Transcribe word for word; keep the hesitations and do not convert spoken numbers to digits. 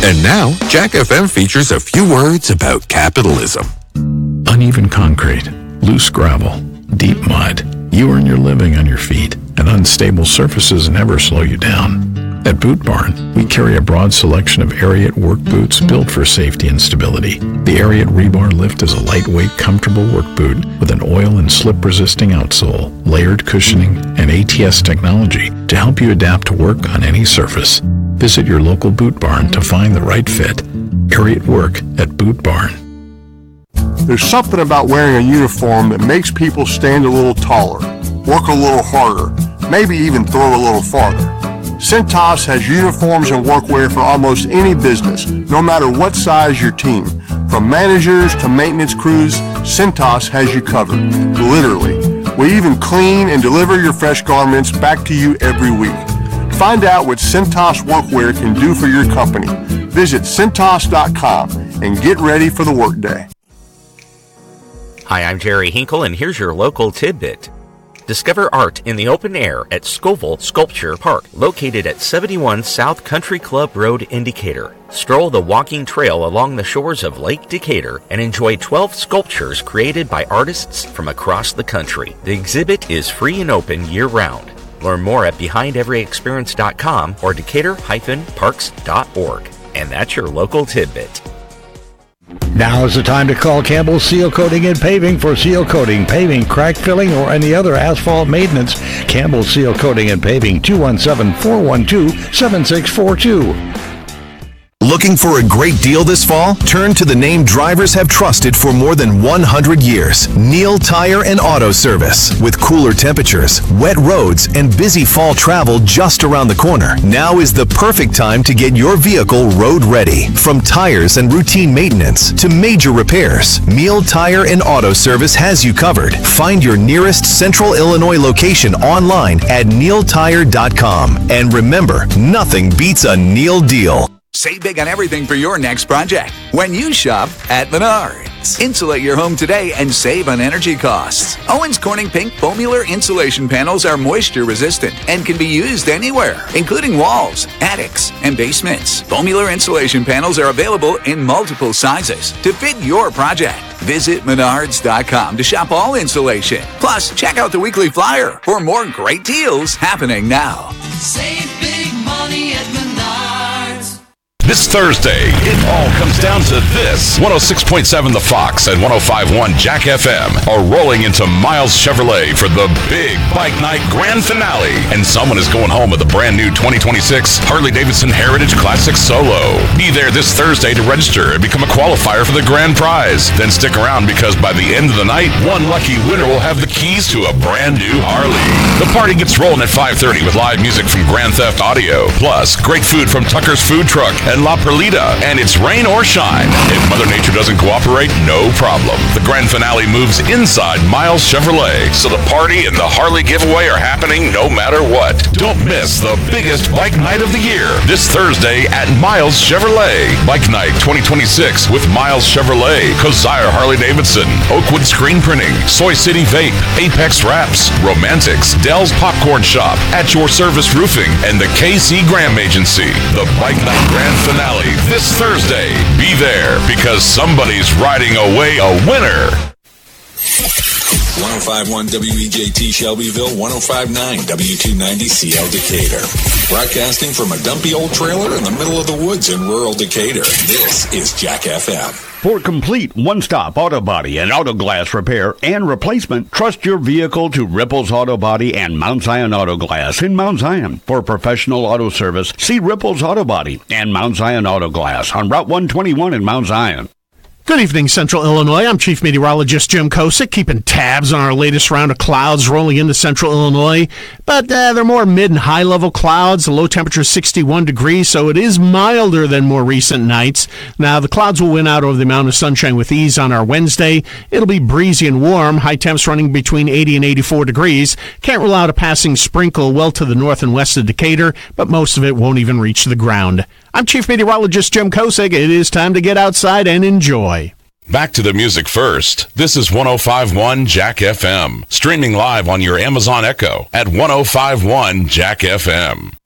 And now, Jack F M features a few words about capitalism. Uneven concrete, loose gravel, deep mud. You earn your living on your feet, and unstable surfaces never slow you down. At Boot Barn, we carry a broad selection of Ariat work boots built for safety and stability. The Ariat Rebar Lift is a lightweight, comfortable work boot with an oil and slip-resisting outsole, layered cushioning, and A T S technology to help you adapt to work on any surface. Visit your local Boot Barn to find the right fit. Ariat Work at Boot Barn. There's something about wearing a uniform that makes people stand a little taller, work a little harder, maybe even throw a little farther. Cintas has uniforms and workwear for almost any business, no matter what size your team. From managers to maintenance crews, Cintas has you covered, literally. We even clean and deliver your fresh garments back to you every week. Find out what Cintas Workwear can do for your company. Visit Cintas dot com and get ready for the workday. Hi, I'm Jerry Hinkle, and here's your local tidbit. Discover art in the open air at Scoville Sculpture Park, located at seventy-one South Country Club Road in Decatur. Stroll the walking trail along the shores of Lake Decatur and enjoy twelve sculptures created by artists from across the country. The exhibit is free and open year-round. Learn more at behind every experience dot com or decatur dash parks dot org. And that's your local tidbit. Now is the time to call Campbell Seal Coating and Paving for seal coating, paving, crack filling, or any other asphalt maintenance. Campbell Seal Coating and Paving, two one seven, four one two, seven six four two. Looking for a great deal this fall? Turn to the name drivers have trusted for more than one hundred years. Neil Tire and Auto Service. With cooler temperatures, wet roads, and busy fall travel just around the corner, now is the perfect time to get your vehicle road ready. From tires and routine maintenance to major repairs, Neil Tire and Auto Service has you covered. Find your nearest Central Illinois location online at neil tire dot com. And remember, nothing beats a Neil deal. Save big on everything for your next project when you shop at Menards. Insulate your home today and save on energy costs. Owens Corning Pink Foamular insulation panels are moisture resistant and can be used anywhere, including walls, attics, and basements. Foamular insulation panels are available in multiple sizes to fit your project. Visit menards dot com to shop all insulation. Plus, check out the weekly flyer for more great deals happening now. Save big money at Menards. This Thursday, it all comes down to this. one oh six point seven The Fox and one oh five point one Jack F M are rolling into Miles Chevrolet for the big Bike Night Grand Finale. And someone is going home with a brand new twenty twenty-six Harley-Davidson Heritage Classic Solo. Be there this Thursday to register and become a qualifier for the grand prize. Then stick around because by the end of the night, one lucky winner will have the keys to a brand new Harley. The party gets rolling at five thirty with live music from Grand Theft Audio. Plus, great food from Tucker's Food Truck and La Perlita, and it's rain or shine. If Mother Nature doesn't cooperate, no problem. The grand finale moves inside Miles Chevrolet, so the party and the Harley giveaway are happening no matter what. Don't miss the biggest bike night of the year this Thursday at Miles Chevrolet. Bike Night twenty twenty-six with Miles Chevrolet, Kosier Harley-Davidson, Oakwood Screen Printing, Soy City Vape, Apex Wraps, Romantics, Dell's Popcorn Shop, At Your Service Roofing, and the K C Graham Agency. The Bike Night Grand Finale this Thursday. Be there because somebody's riding away a winner. one oh five point one W E J T Shelbyville, one oh five point nine W two ninety C L Decatur. Broadcasting from a dumpy old trailer in the middle of the woods in rural Decatur. This is Jack F M. For complete one-stop auto body and auto glass repair and replacement, trust your vehicle to Ripples Auto Body and Mount Zion Auto Glass in Mount Zion. For professional auto service, see Ripples Auto Body and Mount Zion Auto Glass on Route one twenty-one in Mount Zion. Good evening, Central Illinois. I'm Chief Meteorologist Jim Kosick, keeping tabs on our latest round of clouds rolling into Central Illinois. But uh, they're more mid and high-level clouds. The low temperature is sixty-one degrees, so it is milder than more recent nights. Now, the clouds will win out over the amount of sunshine with ease on our Wednesday. It'll be breezy and warm, high temps running between eighty and eighty-four degrees. Can't rule out a passing sprinkle well to the north and west of Decatur, but most of it won't even reach the ground. I'm Chief Meteorologist Jim Kosick. It is time to get outside and enjoy. Back to the music first. This is one oh five point one Jack F M. Streaming live on your Amazon Echo at one oh five point one Jack F M.